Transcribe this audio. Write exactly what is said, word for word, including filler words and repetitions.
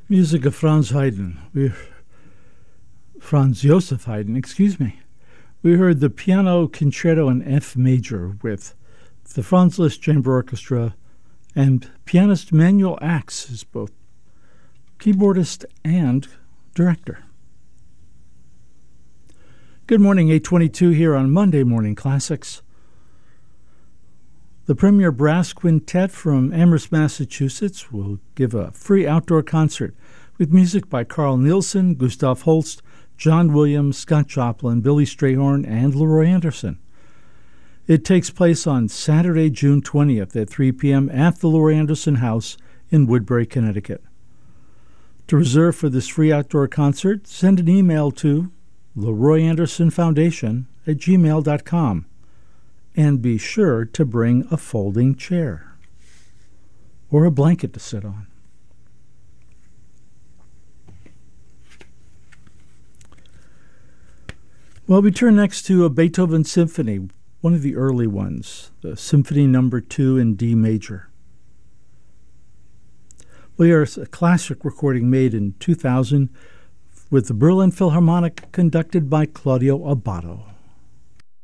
Music of Franz Haydn. We, Franz Joseph Haydn, excuse me. We heard the Piano Concerto in F major with the Franz Liszt Chamber Orchestra and pianist Manuel Ax is both keyboardist and director. Good morning, eight twenty-two here on Monday Morning Classics. The Premier Brass Quintet from Amherst, Massachusetts will give a free outdoor concert with music by Carl Nielsen, Gustav Holst, John Williams, Scott Joplin, Billy Strayhorn, and Leroy Anderson. It takes place on Saturday, June twentieth at three p.m. at the Leroy Anderson House in Woodbury, Connecticut. To reserve for this free outdoor concert, send an email to Leroy Anderson Foundation at gmail dot com. And be sure to bring a folding chair or a blanket to sit on. Well, we turn next to a Beethoven symphony, one of the early ones, the Symphony Number Two in D major. We are a classic recording made in two thousand with the Berlin Philharmonic conducted by Claudio Abbado.